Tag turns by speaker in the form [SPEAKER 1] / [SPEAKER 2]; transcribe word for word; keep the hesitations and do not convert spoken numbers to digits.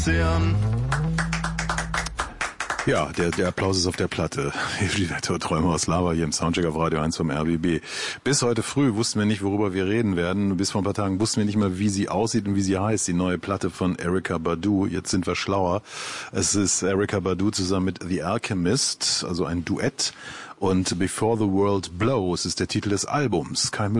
[SPEAKER 1] Ja, der, der Applaus ist auf der Platte. Die Wetterträume aus Lava hier im Soundcheck auf Radio eins vom R B B. Bis heute früh wussten wir nicht, worüber wir reden werden. Bis vor ein paar Tagen wussten wir nicht mal, wie sie aussieht und wie sie heißt. Die neue Platte von Erykah Badu. Jetzt sind wir schlauer. Es ist Erykah Badu zusammen mit The Alchemist, also ein Duett. Und Before the World Blows ist der Titel des Albums. Kai Müller.